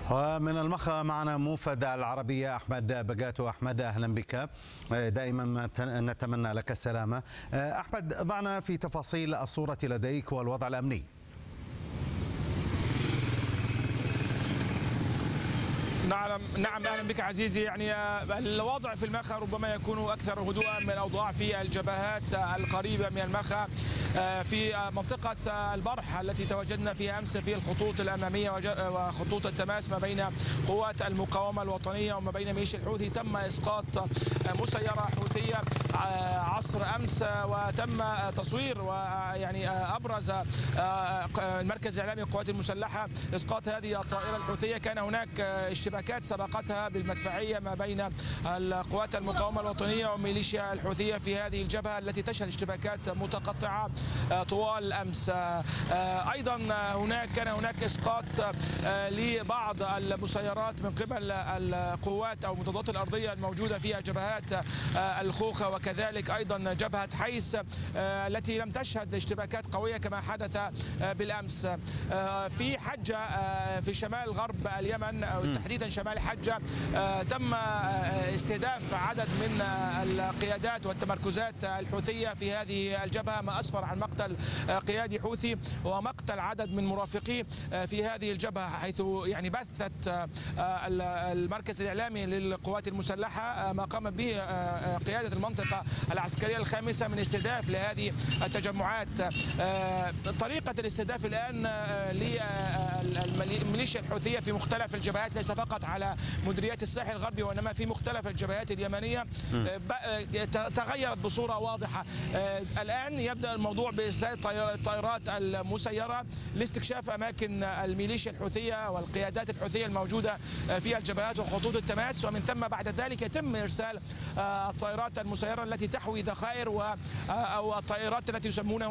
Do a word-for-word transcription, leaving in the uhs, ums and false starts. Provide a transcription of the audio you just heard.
ومن المخا معنا موفد العربية أحمد بقاتو. أحمد أهلا بك، دائما نتمنى لك السلامة. أحمد، ضعنا في تفاصيل الصورة لديك والوضع الأمني. نعم نعم اهلا بك عزيزي. يعني الوضع في المخا ربما يكون اكثر هدوءا من الاوضاع في الجبهات القريبه من المخا، في منطقه البرح التي تواجدنا فيها امس في الخطوط الاماميه وخطوط التماس ما بين قوات المقاومه الوطنيه وما بين ميليشيا الحوثي. تم اسقاط مسيره حوثيه عصر امس، وتم تصوير ويعني ابرز المركز الاعلامي للقوات المسلحه اسقاط هذه الطائره الحوثيه. كان هناك اشتباكات سبقتها بالمدفعيه ما بين القوات المقاومه الوطنيه وميليشيا الحوثيه في هذه الجبهه التي تشهد اشتباكات متقطعه طوال الامس. ايضا هناك كان هناك اسقاط لبعض المسيرات من قبل القوات او المضادات الارضيه الموجوده في جبهات الخوخه، وكذلك ايضا جبهه حيس التي لم تشهد اشتباكات قويه كما حدث بالامس. في حجه في شمال غرب اليمن او تحديدا شمال حجه تم استهداف عدد من القيادات والتمركزات الحوثيه في هذه الجبهه، ما اسفر عن مقتل قيادي حوثي ومقتل عدد من مرافقيه في هذه الجبهه، حيث يعني بثت المركز الاعلامي للقوات المسلحه ما قام به قياده المنطقه العسكريه الخامسه من استهداف لهذه التجمعات. طريقه الاستهداف الان للميليشيا الحوثيه في مختلف الجبهات ليس فقط على مديريات الساحل الغربي وانما في مختلف الجبهات اليمنيه تغيرت بصوره واضحه. الان يبدا الموضوع بارسال الطائرات المسيره لاستكشاف اماكن الميليشيا الحوثيه والقيادات الحوثيه الموجوده في الجبهات وخطوط التماس، ومن ثم بعد ذلك يتم ارسال الطائرات المسيره التي تحوي ذخائر او الطائرات التي يسمونها